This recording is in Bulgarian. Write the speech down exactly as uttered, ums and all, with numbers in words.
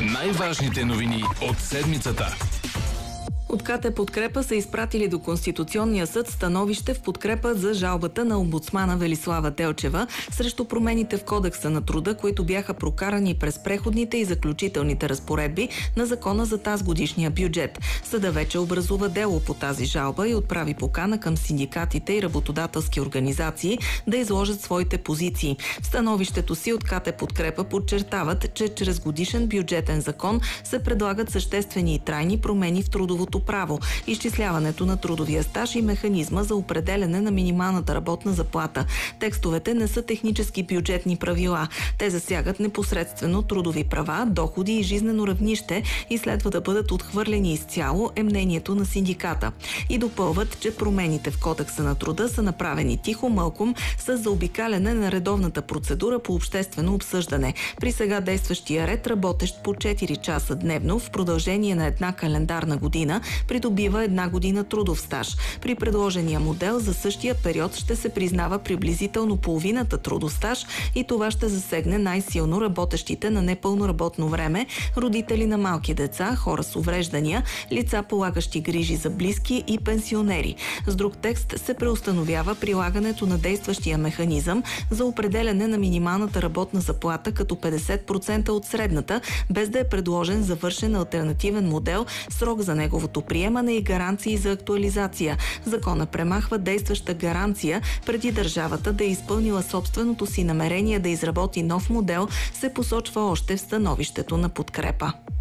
Най-важните новини от седмицата. От КТ Подкрепа са изпратили до Конституционния съд становище в подкрепа за жалбата на омбудсмана Велислава Делчева срещу промените в Кодекса на труда, които бяха прокарани през преходните и заключителните разпоредби на закона за тазгодишния бюджет. Съда вече образува дело по тази жалба и отправи покана към синдикатите и работодателски организации да изложат своите позиции. В становището си от КТ Подкрепа подчертават, че чрез годишен бюджетен закон се предлагат съществени и трайни промени в трудовото право, изчисляването на трудовия стаж и механизма за определяне на минималната работна заплата. Текстовете не са технически бюджетни правила. Те засягат непосредствено трудови права, доходи и жизнено равнище и следва да бъдат отхвърлени изцяло, е мнението на синдиката. И допълват, че промените в Кодекса на труда са направени тихо мълком с заобикаляне на редовната процедура по обществено обсъждане. При сега действащия ред, работещ по четири часа дневно в продължение на една календарна година, придобива една година трудов стаж. При предложения модел за същия период ще се признава приблизително половината трудов стаж и това ще засегне най-силно работещите на непълно работно време, родители на малки деца, хора с увреждания, лица полагащи грижи за близки и пенсионери. С друг текст се преустановява прилагането на действащия механизъм за определяне на минималната работна заплата като петдесет процента от средната, без да е предложен завършен алтернативен модел, срок за неговото приемане и гаранции за актуализация. Закона премахва действаща гаранция преди държавата да е изпълнила собственото си намерение да изработи нов модел, се посочва още в становището на Подкрепа.